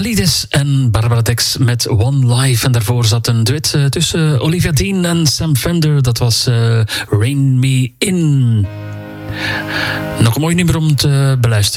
Alides en Barbara Tex met One Life. En daarvoor zat een duet tussen Olivia Dean en Sam Fender. Dat was Rain Me In. Nog een mooi nummer om te beluisteren.